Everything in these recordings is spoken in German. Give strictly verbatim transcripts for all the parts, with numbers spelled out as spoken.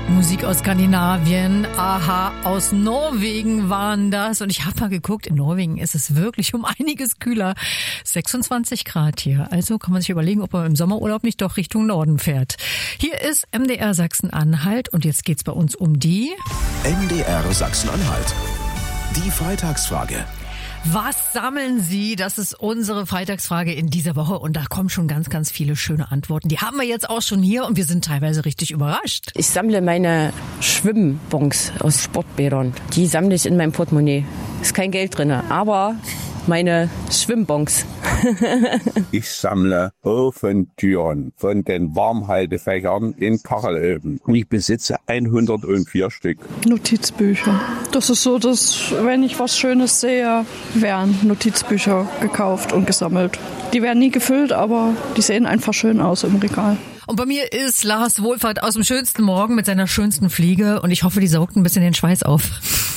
Musik aus Skandinavien, aha, aus Norwegen waren das. Und ich habe mal geguckt, in Norwegen ist es wirklich um einiges kühler. sechsundzwanzig Grad hier. Also kann man sich überlegen, ob man im Sommerurlaub nicht doch Richtung Norden fährt. Hier ist M D R Sachsen-Anhalt und jetzt geht's bei uns um die... M D R Sachsen-Anhalt. Die Freitagsfrage. Was sammeln Sie? Das ist unsere Freitagsfrage in dieser Woche und da kommen schon ganz, ganz viele schöne Antworten. Die haben wir jetzt auch schon hier und wir sind teilweise richtig überrascht. Ich sammle meine Schwimmbons aus Sportbädern. Die sammle ich in meinem Portemonnaie. Ist kein Geld drin, aber meine Schwimmbons. Ich sammle Ofentüren von den Warmhaltefächern in Kachelöfen. Ich besitze hundertvier Stück. Notizbücher. Das ist so, dass wenn ich was Schönes sehe, werden Notizbücher gekauft und gesammelt. Die werden nie gefüllt, aber die sehen einfach schön aus im Regal. Und bei mir ist Lars Wohlfahrt aus dem schönsten Morgen mit seiner schönsten Fliege und ich hoffe, die saugt ein bisschen den Schweiß auf.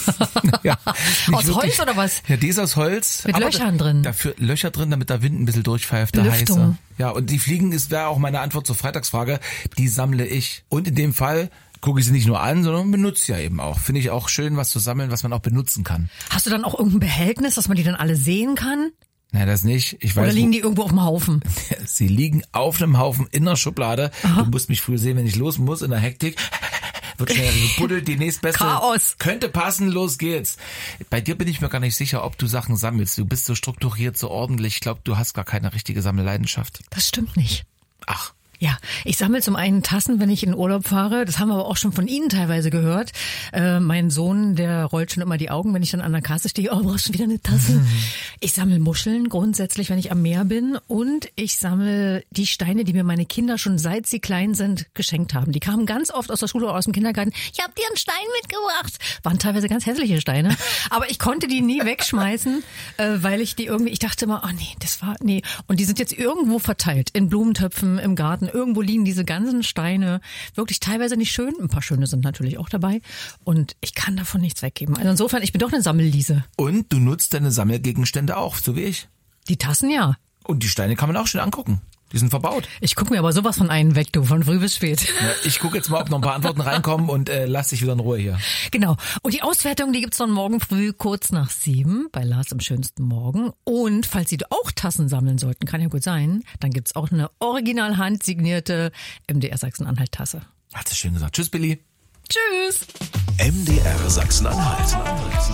Ja, aus wirklich. Holz oder was? Ja, die ist aus Holz. Mit aber Löchern drin. Dafür Löcher drin, damit der Wind ein bisschen durchpfeift, der Lüftung. heiße. Ja, und die Fliegen ist wäre auch meine Antwort zur Freitagsfrage. Die sammle ich. Und in dem Fall gucke ich sie nicht nur an, sondern benutze sie ja eben auch. Finde ich auch schön, was zu sammeln, was man auch benutzen kann. Hast du dann auch irgendein Behältnis, dass man die dann alle sehen kann? Nein, das nicht. Ich weiß, Oder liegen wo, die irgendwo auf dem Haufen? Sie liegen auf einem Haufen in der Schublade. Aha. Du musst mich früh sehen, wenn ich los muss in der Hektik. Wird schnell gebuddelt, die nächstbeste. Chaos. Könnte passen, los geht's. Bei dir bin ich mir gar nicht sicher, ob du Sachen sammelst. Du bist so strukturiert, so ordentlich. Ich glaube, du hast gar keine richtige Sammelleidenschaft. Das stimmt nicht. Ach. Ja, ich sammle zum einen Tassen, wenn ich in den Urlaub fahre. Das haben wir aber auch schon von Ihnen teilweise gehört. Äh, mein Sohn, der rollt schon immer die Augen, wenn ich dann an der Kasse stehe. Oh, brauchst schon wieder eine Tasse? Mhm. Ich sammle Muscheln grundsätzlich, wenn ich am Meer bin. Und ich sammle die Steine, die mir meine Kinder schon seit sie klein sind geschenkt haben. Die kamen ganz oft aus der Schule oder aus dem Kindergarten. Ich habe dir einen Stein mitgebracht. Waren teilweise ganz hässliche Steine. Aber ich konnte die nie wegschmeißen, äh, weil ich die irgendwie, ich dachte immer, oh nee, das war, nee. Und die sind jetzt irgendwo verteilt. In Blumentöpfen, im Garten. Irgendwo liegen diese ganzen Steine wirklich teilweise nicht schön. Ein paar schöne sind natürlich auch dabei. Und ich kann davon nichts weggeben. Also insofern, ich bin doch eine Sammelliese. Und du nutzt deine Sammelgegenstände auch, so wie ich. Die Tassen, ja. Und die Steine kann man auch schön angucken. Die sind verbaut. Ich gucke mir aber sowas von einen weg, du, von früh bis spät. Ja, ich gucke jetzt mal, ob noch ein paar Antworten reinkommen und äh, lass dich wieder in Ruhe hier. Genau. Und die Auswertung, die gibt's dann morgen früh kurz nach sieben bei Lars im schönsten Morgen. Und falls Sie auch Tassen sammeln sollten, kann ja gut sein, dann gibt's auch eine original handsignierte M D R Sachsen-Anhalt-Tasse. Hat sie schön gesagt. Tschüss, Billy. Tschüss. M D R Sachsen-Anhalt.